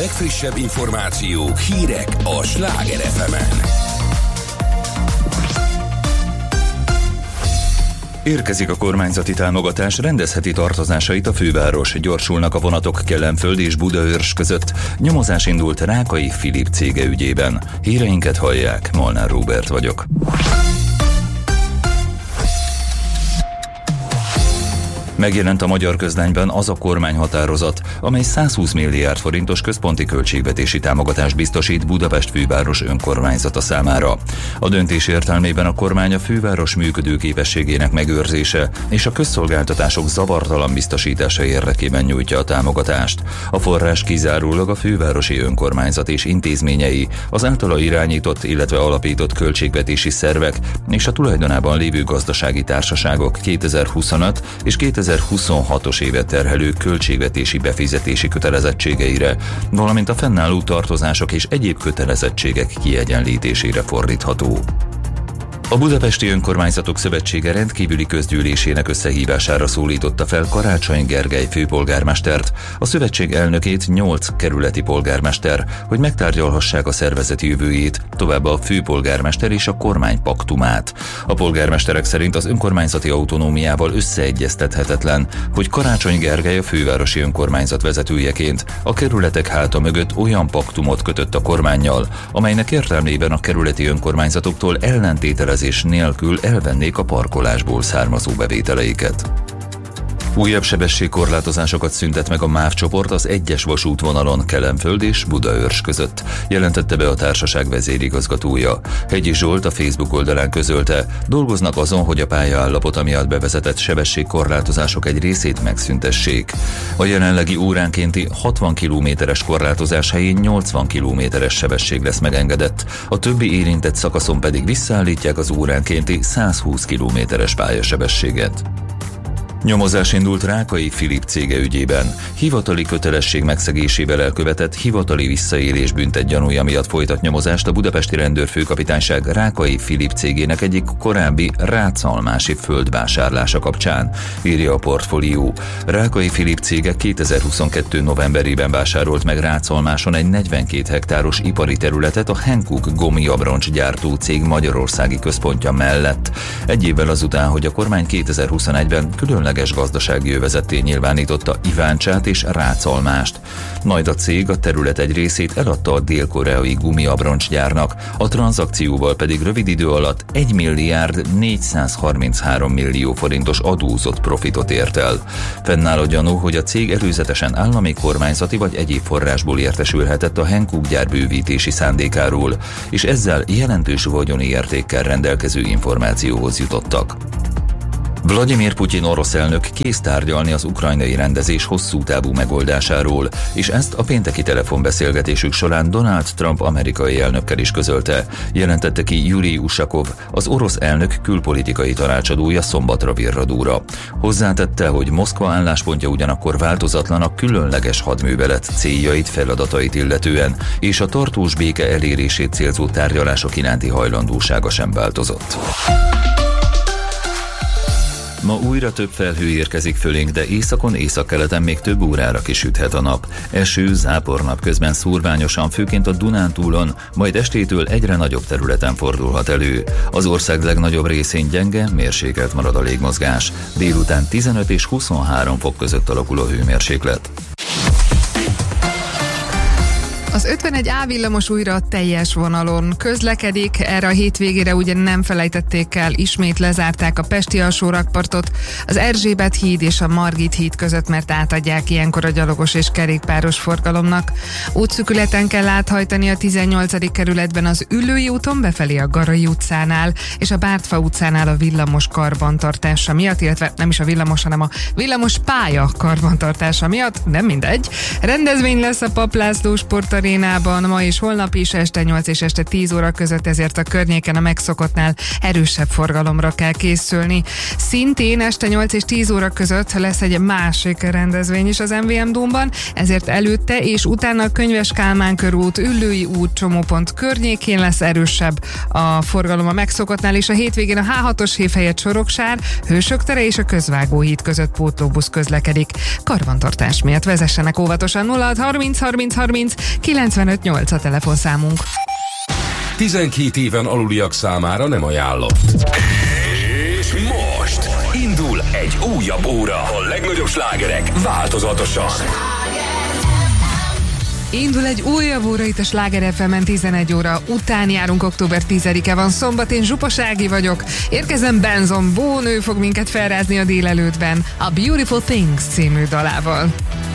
legfrissebb információk, hírek a Sláger FM-en. Érkezik a kormányzati támogatás, rendezheti tartozásait a főváros. Gyorsulnak a vonatok Kelenföld és Budaörs között. Nyomozás indult Rákai Filip cége ügyében. Híreinket hallják, Molnár Róbert vagyok. Megjelent a Magyar Közlányban az a kormányhatározat, amely 120 milliárd forintos központi költségvetési támogatást biztosít Budapest főváros önkormányzata számára. A döntés értelmében a kormány a főváros működőképességének megőrzése és a közszolgáltatások zavartalan biztosítása érdekében nyújtja a támogatást. A forrás kizárólag a fővárosi önkormányzat és intézményei, az általa irányított, illetve alapított költségvetési szervek és a tulajdonában lévő gazdasági társaságok 2025 és 2026-os évet terhelő költségvetési befizetési kötelezettségeire, valamint a fennálló tartozások és egyéb kötelezettségek kiegyenlítésére fordítható. A Budapesti Önkormányzatok Szövetsége rendkívüli közgyűlésének összehívására szólította fel Karácsony Gergely főpolgármestert, a szövetség elnökét 8 kerületi polgármester, hogy megtárgyalhassák a szervezet jövőjét, továbbá a főpolgármester és a kormány paktumát. A polgármesterek szerint az önkormányzati autonómiával összeegyeztethetetlen, hogy Karácsony Gergely a fővárosi önkormányzat vezetőjeként a kerületek háta mögött olyan paktumot kötött a kormánnyal, amelynek értelmében a kerületi önkormányzatoktól ellentételezés nélkül elvennék a parkolásból származó bevételeiket. Újabb sebességkorlátozásokat szüntet meg a MÁV csoport az 1-es vasútvonalon Kelenföld és Budaörs között, jelentette be a társaság vezérigazgatója. Hegyi Zsolt a Facebook oldalán közölte, dolgoznak azon, hogy a pályaállapota miatt bevezetett sebességkorlátozások egy részét megszüntessék. A jelenlegi óránkénti 60 km-es korlátozás helyén 80 km-es sebesség lesz megengedett, a többi érintett szakaszon pedig visszaállítják az óránkénti 120 km-es pályasebességet. Nyomozás indult Rákai Filip cége ügyében. Hivatali kötelesség megszegésével elkövetett hivatali visszaélés büntet gyanúja miatt folytat nyomozást a budapesti rendőrfőkapitányság Rákai Filip cégének egyik korábbi rácalmási földvásárlása kapcsán, írja a Portfólió. Rákai Filip cége 2022. novemberében vásárolt meg Rácalmáson egy 42 hektáros ipari területet a Hankook gommiabroncs gyártó cég magyarországi központja mellett. Egy évvel azután, hogy a kormány 2021-ben különleges gazdasági övezetté nyilvánította Iváncsát és Rácalmást. Majd a cég a terület egy részét eladta a dél-koreai gummiabroncsgyárnak, a tranzakcióval pedig rövid idő alatt 1 milliárd 433 millió forintos adózott profitot ért el. Fennáll a gyanú, hogy a cég előzetesen állami, kormányzati vagy egyéb forrásból értesülhetett a Hankook gyár bővítési szándékáról, és ezzel jelentős vagyoni értékkel rendelkező információhoz jutottak. Vladimir Putyin orosz elnök kész tárgyalni az ukrajnai rendezés hosszú távú megoldásáról, és ezt a pénteki telefonbeszélgetésük során Donald Trump amerikai elnökkel is közölte, jelentette ki Yuri Ushakov, az orosz elnök külpolitikai tanácsadója szombatra virradóra. Hozzátette, hogy Moszkva álláspontja ugyanakkor változatlan a különleges hadművelet céljait, feladatait illetően, és a tartós béke elérését célzó tárgyalások iránti hajlandósága sem változott. Ma újra több felhő érkezik fölénk, de északon, északkeleten még több órára kisüthet a nap. Eső, zápor napközben szórványosan, főként a Dunántúlon, majd estétől egyre nagyobb területen fordulhat elő. Az ország legnagyobb részén gyenge, mérsékelt marad a légmozgás. Délután 15 és 23 fok között alakul a hőmérséklet. Az 51A villamos újra teljes vonalon közlekedik, erre a hétvégére ugye nem felejtették el, ismét lezárták a pesti alsórakpartot, az Erzsébet híd és a Margit híd között, mert átadják ilyenkor a gyalogos és kerékpáros forgalomnak. Útszűkületen kell áthajtani a 18. kerületben az Üllői úton befelé a Garai utcánál, és a Bártfa utcánál a villamos karbantartása miatt, illetve nem is a villamos, hanem a villamos pálya karbantartása miatt, nem mindegy. Rendezvény lesz a Pap László sportarena Arénában ma és holnap is este 8 és este 10 óra között, ezért a környéken a megszokottnál erősebb forgalomra kell készülni. Szintén este 8 és 10 óra között lesz egy másik rendezvény is az MVM Dómban, ezért előtte és utána a Könyves Kálmán körút, Üllői út csomópont környékén lesz erősebb a forgalom a megszokottnál, és a hétvégén a H6-os hév helyett Soroksár, Hősök tere és a Közvágóhíd között pótlóbusz közlekedik. Karbantartás miatt vezessenek óvatosan. 06 30 30 30 95 8 a telefonszámunk. 12 éven aluliak számára nem ajánlott. És most indul egy újabb óra. A legnagyobb slágerek változatosan. Indul egy újabb óra itt a Sláger FM-en, 11 óra után járunk, október 10-e van szombat, én Zsupos Ági vagyok. Érkezem Benson Boone, ő fog minket felrázni a délelőttben a Beautiful Things című dalával.